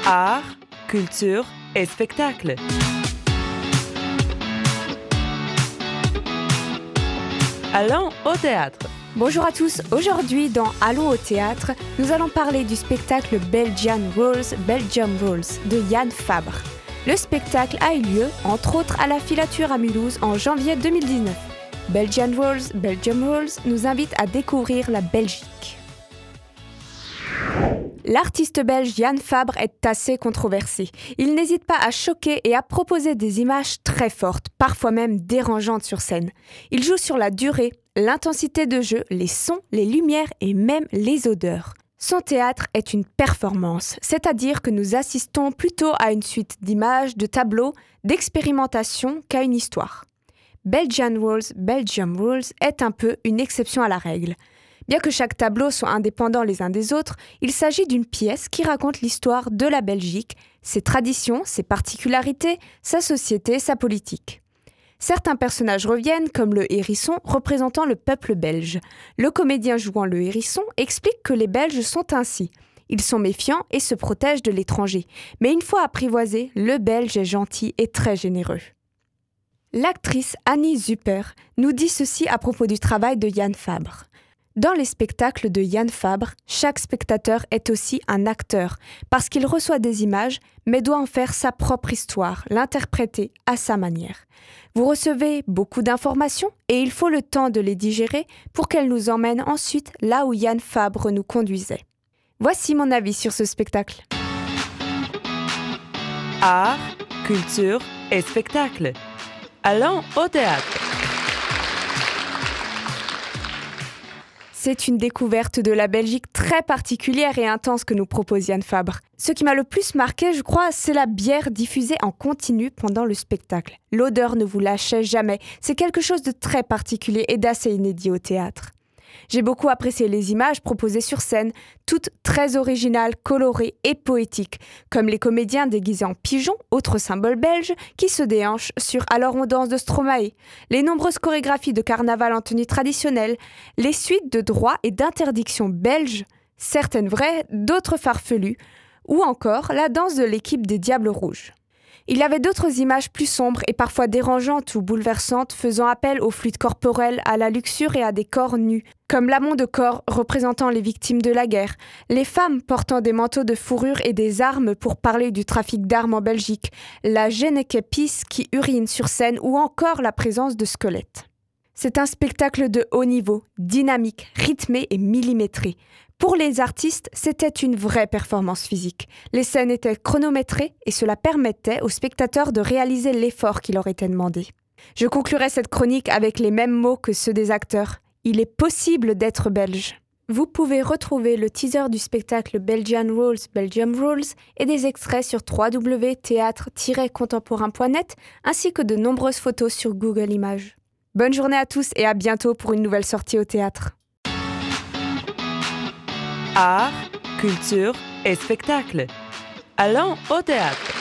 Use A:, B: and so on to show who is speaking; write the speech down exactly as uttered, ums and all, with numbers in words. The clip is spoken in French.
A: Art, culture et spectacle. Allons au théâtre.
B: Bonjour à tous, aujourd'hui dans Allons au théâtre, nous allons parler du spectacle Belgian Rules, Belgium Rules de Yann Fabre. Le spectacle a eu lieu, entre autres, à la Filature à Mulhouse en janvier deux mille dix-neuf. Belgian Rules, Belgium Rules nous invite à découvrir la Belgique. L'artiste belge Yann Fabre est assez controversé. Il n'hésite pas à choquer et à proposer des images très fortes, parfois même dérangeantes sur scène. Il joue sur la durée, l'intensité de jeu, les sons, les lumières et même les odeurs. Son théâtre est une performance, c'est-à-dire que nous assistons plutôt à une suite d'images, de tableaux, d'expérimentations qu'à une histoire. Belgian Rules, Belgium Rules est un peu une exception à la règle. Bien que chaque tableau soit indépendant les uns des autres, il s'agit d'une pièce qui raconte l'histoire de la Belgique, ses traditions, ses particularités, sa société, sa politique. Certains personnages reviennent, comme le hérisson représentant le peuple belge. Le comédien jouant le hérisson explique que les Belges sont ainsi. Ils sont méfiants et se protègent de l'étranger. Mais une fois apprivoisé, le Belge est gentil et très généreux. L'actrice Annie Zuper nous dit ceci à propos du travail de Yann Fabre. Dans les spectacles de Yann Fabre, chaque spectateur est aussi un acteur, parce qu'il reçoit des images, mais doit en faire sa propre histoire, l'interpréter à sa manière. Vous recevez beaucoup d'informations et il faut le temps de les digérer pour qu'elles nous emmènent ensuite là où Yann Fabre nous conduisait. Voici mon avis sur ce spectacle.
A: Art, culture et spectacle. Allons au théâtre.
B: C'est une découverte de la Belgique très particulière et intense que nous propose Yann Fabre. Ce qui m'a le plus marqué, je crois, c'est la bière diffusée en continu pendant le spectacle. L'odeur ne vous lâchait jamais. C'est quelque chose de très particulier et d'assez inédit au théâtre. J'ai beaucoup apprécié les images proposées sur scène, toutes très originales, colorées et poétiques, comme les comédiens déguisés en pigeons, autre symbole belge, qui se déhanchent sur Alors on danse de Stromae, les nombreuses chorégraphies de carnaval en tenue traditionnelle, les suites de droits et d'interdictions belges, certaines vraies, d'autres farfelues, ou encore la danse de l'équipe des Diables Rouges. Il y avait d'autres images plus sombres et parfois dérangeantes ou bouleversantes faisant appel aux fluides corporels, à la luxure et à des corps nus, comme l'amont de corps représentant les victimes de la guerre, les femmes portant des manteaux de fourrure et des armes pour parler du trafic d'armes en Belgique, la Genekepis qui urine sur scène ou encore la présence de squelettes. C'est un spectacle de haut niveau, dynamique, rythmé et millimétré. Pour les artistes, c'était une vraie performance physique. Les scènes étaient chronométrées et cela permettait aux spectateurs de réaliser l'effort qui leur était demandé. Je conclurai cette chronique avec les mêmes mots que ceux des acteurs. Il est possible d'être belge. Vous pouvez retrouver le teaser du spectacle Belgian Rules, Belgium Rules et des extraits sur w w w point théâtre tiret contemporain point net ainsi que de nombreuses photos sur Google Images. Bonne journée à tous et à bientôt pour une nouvelle sortie au théâtre.
A: Art, culture et spectacle. Allons au théâtre.